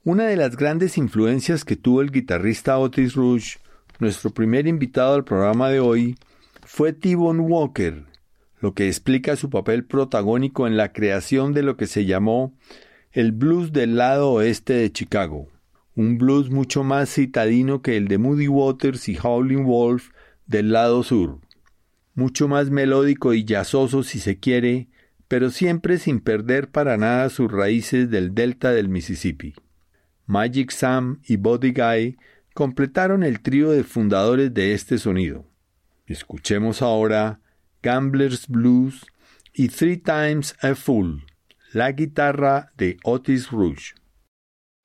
Una de las grandes influencias que tuvo el guitarrista Otis Rush, nuestro primer invitado al programa de hoy, fue T-Bone Walker, lo que explica su papel protagónico en la creación de lo que se llamó el blues del lado oeste de Chicago, un blues mucho más citadino que el de Muddy Waters y Howlin' Wolf del lado sur, mucho más melódico y jazzoso si se quiere, pero siempre sin perder para nada sus raíces del delta del Mississippi. Magic Sam y Buddy Guy completaron el trío de fundadores de este sonido. Escuchemos ahora Gambler's Blues y Three Times a Fool, la guitarra de Otis Rush.